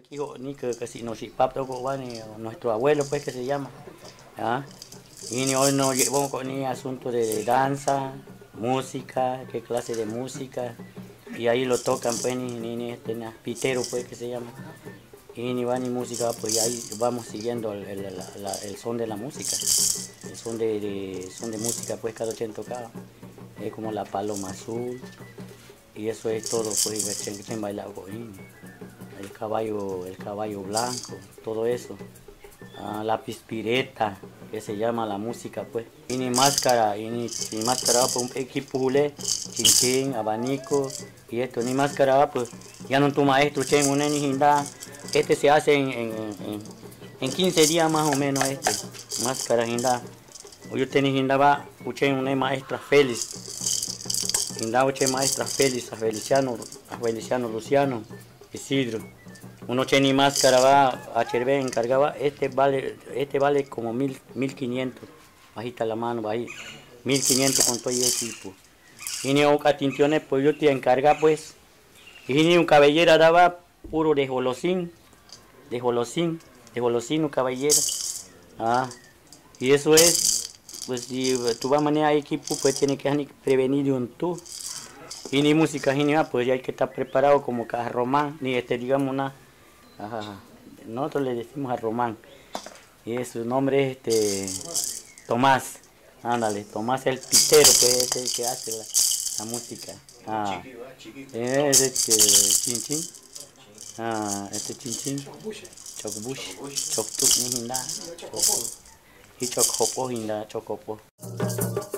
ni que si no si papá nuestro abuelo pues que se llama. ¿Ah? Y hoy nos llevamos con el asunto de danza, música, qué clase de música. Y ahí lo tocan pues pitero pues que se llama. Y ni va ni música, pues y ahí vamos siguiendo el son de la música. El son de música pues cada quien tocaba. Es como la paloma azul. Y eso es todo pues chen bailaba con el caballo blanco, todo eso. La pispireta, que se llama la música pues. Y ni máscara pues un equipo julé, chinchín, abanico y esto, ni máscara pues ya no tu maestro chen un hinda. Este se hace en 15 días más o menos máscara hinda. Yo tenía hinda va, uchen una maestra Félix. Hinda uchen maestra Félix, a Feliciano Luciano, Isidro. Uno ni máscara va a Chervé encargaba, este vale como 1500, bajita la mano, bajita, 1500 con todo el equipo. Y ni un catintiones, pues yo te encarga pues, y ni un cabellera daba puro de jolosín, un cabellera. Y eso es, pues si tú vas a manejar equipo, pues tienes que prevenir de un tú. Y ni música, ni nada, pues ya hay que estar preparado como que a Román, ni digamos una. Ajá. Nosotros le decimos a Román. Y su nombre es Tomás. Ándale, Tomás el pitero, que es el que hace la música. Chinchín. Chinchín. Chocbush. Choctuc ni hinda. Y chocjopo hinda, chocopo.